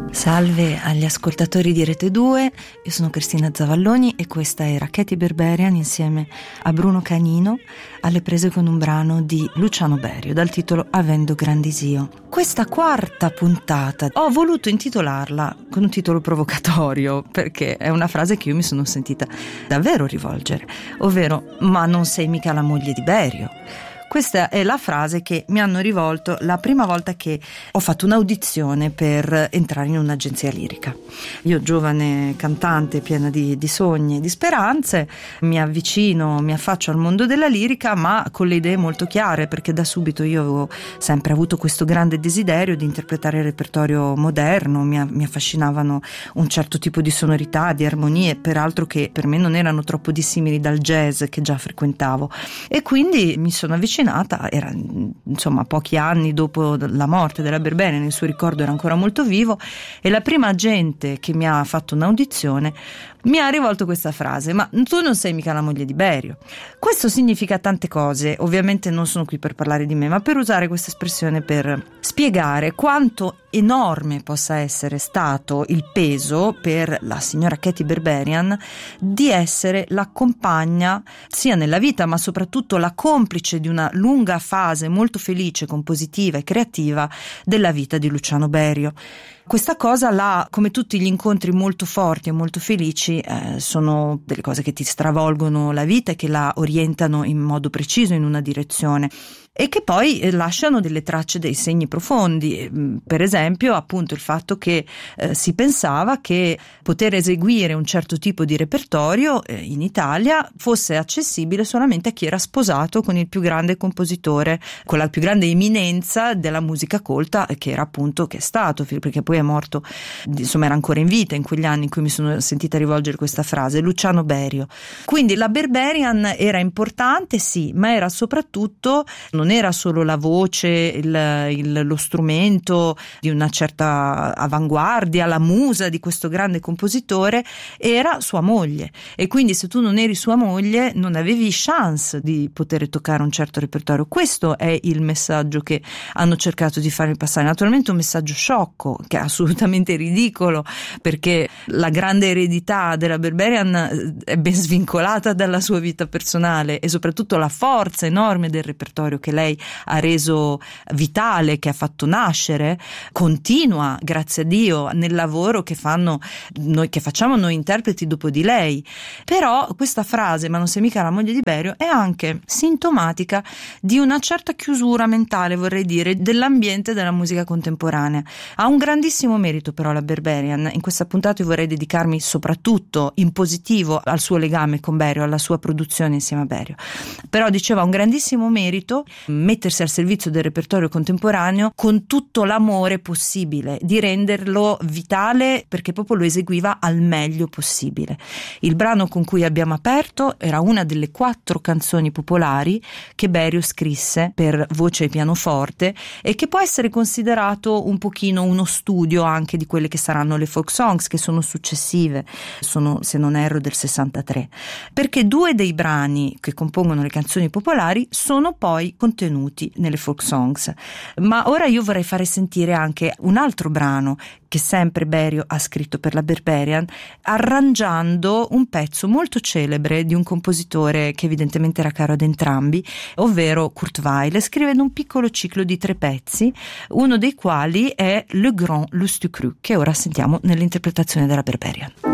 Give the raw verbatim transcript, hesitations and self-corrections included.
Salve agli ascoltatori di Rete due, io sono Cristina Zavalloni e questa era Katy Berberian insieme a Bruno Canino alle prese con un brano di Luciano Berio dal titolo Avendo Grandisio. Questa quarta puntata ho voluto intitolarla con un titolo provocatorio perché è una frase che io mi sono sentita davvero rivolgere, ovvero ma non sei mica la moglie di Berio. Questa è la frase che mi hanno rivolto la prima volta che ho fatto un'audizione per entrare in un'agenzia lirica. Io, giovane cantante piena di, di sogni e di speranze, mi avvicino, mi affaccio al mondo della lirica, ma con le idee molto chiare, perché da subito io avevo sempre avuto questo grande desiderio di interpretare il repertorio moderno, mi, mi affascinavano un certo tipo di sonorità, di armonie, peraltro che per me non erano troppo dissimili dal jazz che già frequentavo. E quindi mi sono avvicinata, era insomma pochi anni dopo la morte della Berberian, il suo ricordo era ancora molto vivo, e la prima agente che mi ha fatto un'audizione mi ha rivolto questa frase: ma tu non sei mica la moglie di Berio. Questo significa tante cose, ovviamente non sono qui per parlare di me, ma per usare questa espressione per spiegare quanto enorme possa essere stato il peso per la signora Katy Berberian di essere la compagna sia nella vita ma soprattutto la complice di una lunga fase molto felice, compositiva e creativa della vita di Luciano Berio. Questa cosa l'ha, come tutti gli incontri molto forti e molto felici, eh, sono delle cose che ti stravolgono la vita e che la orientano in modo preciso in una direzione e che poi eh, lasciano delle tracce, dei segni profondi. Per esempio, appunto, il fatto che eh, si pensava che poter eseguire un certo tipo di repertorio eh, in Italia fosse accessibile solamente a chi era sposato con il più grande compositore, con la più grande eminenza della musica colta, che era appunto, che è stato, perché poi è morto, insomma era ancora in vita in quegli anni in cui mi sono sentita rivolgere questa frase, Luciano Berio. Quindi la Berberian era importante, sì, ma era soprattutto, non era solo la voce, il, il, lo strumento di una certa avanguardia, la musa di questo grande compositore, era sua moglie, e quindi se tu non eri sua moglie non avevi chance di poter toccare un certo repertorio. Questo è il messaggio che hanno cercato di farmi passare, naturalmente un messaggio sciocco, che è assolutamente ridicolo, perché la grande eredità della Berberian è ben svincolata dalla sua vita personale, e soprattutto la forza enorme del repertorio che lei ha reso vitale, che ha fatto nascere, continua, grazie a Dio, nel lavoro che fanno noi, che facciamo noi interpreti dopo di lei. Però questa frase, ma non sei mica la moglie di Berio, è anche sintomatica di una certa chiusura mentale, vorrei dire, dell'ambiente della musica contemporanea. Ha un grandissimo merito però la Berberian. In questa puntata io vorrei dedicarmi soprattutto in positivo al suo legame con Berio, alla sua produzione insieme a Berio. Però diceva un grandissimo merito mettersi al servizio del repertorio contemporaneo con tutto l'amore possibile, di renderlo vitale, perché proprio lo eseguiva al meglio possibile. Il brano con cui abbiamo aperto era una delle quattro canzoni popolari che Berio scrisse per voce e pianoforte e che può essere considerato un pochino uno studio anche di quelle che saranno le folk songs, che sono successive, sono, se non erro, del sessantatré, perché due dei brani che compongono le canzoni popolari sono poi contenuti nelle folk songs. Ma ora io vorrei fare sentire anche un altro brano che sempre Berio ha scritto per la Berberian, arrangiando un pezzo molto celebre di un compositore che evidentemente era caro ad entrambi, ovvero Kurt Weill, scrivendo un piccolo ciclo di tre pezzi, uno dei quali è Le Grand Lustucru, che ora sentiamo nell'interpretazione della Berberian.